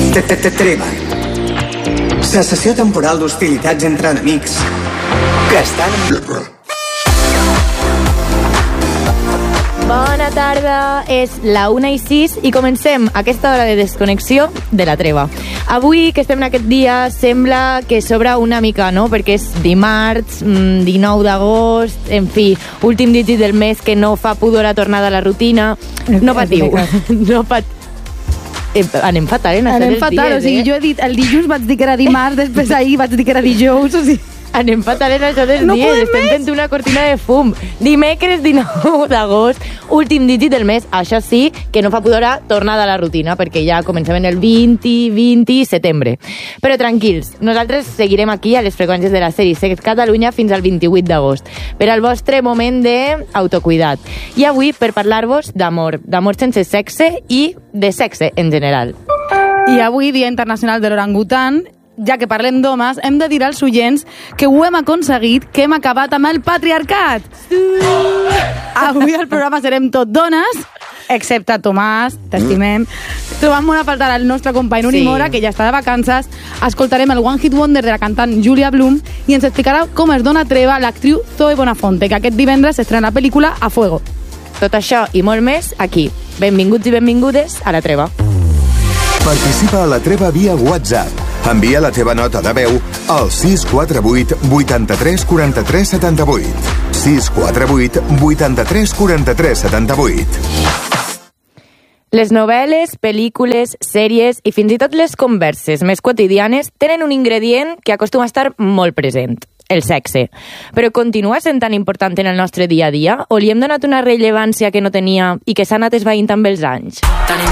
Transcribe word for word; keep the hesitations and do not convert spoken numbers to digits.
Treva. Cessació temporal d'hostilitats entre enemics que estan en guerra. Bona tarda, és la una i sis i comencem aquesta hora de desconnexió de la treva. Avui, que estem en aquest dia, sembla que sobra una mica, no? Perquè és dimarts, dinou d'agost, en fi, últim dígit del mes que no fa pudor a tornada a la rutina. No patiu, no patiu. Eh, anem fatal en això anem dels fatal, dies, o sigui, eh? jo he dit el dilluns vaig dir que era dimarts, després ahir vaig dir que era dijous, o sigui... Anem fatal en això dels No dies, podem estem més? fent una cortina de fum. Dimecres dinou d'agost, últim dígit del mes, això sí, que no fa pudor a tornada a la rutina, perquè ja comencem en el vint, vint setembre. Però tranquils, nosaltres seguirem aquí a les freqüències de la sèrie Sex Catalunya fins al vint-i-vuit d'agost, per al vostre moment d'autocuidat. I avui per parlar-vos d'amor, d'amor sense sexe i de sexe en general. I avui, Dia Internacional de l'Orangutan, ja que parlem d'homes, hem de dir als oients que ho hem aconseguit, que hem acabat amb el patriarcat. Avui al programa serem tot dones, excepte Tomàs, t'estimem. Trobam molt a faltar el nostre company Uri Sí. Mora, que ja està de vacances. Escoltarem el One Hit Wonder de la cantant Julia Blum i ens explicarà com es dona treva l'actriu Zoe Bonafonte, que aquest divendres estrena la pel·lícula A Fuego. Tot això i molt més aquí. Benvinguts i benvingudes a la treva. Participa a la treva via WhatsApp. Envia la teva nota de veu al sis quatre vuit vuitanta-tres quaranta-tres setanta-vuit. sis quatre vuit vuitanta-tres quaranta-tres setanta-vuit. Les novel·les, pel·lícules, sèries i fins i tot les converses més quotidianes tenen un ingredient que acostuma a estar molt present, el sexe. Però continua sent tan important en el nostre dia a dia o li hem donat una rellevància que no tenia i que s'ha anat esvaint amb els anys?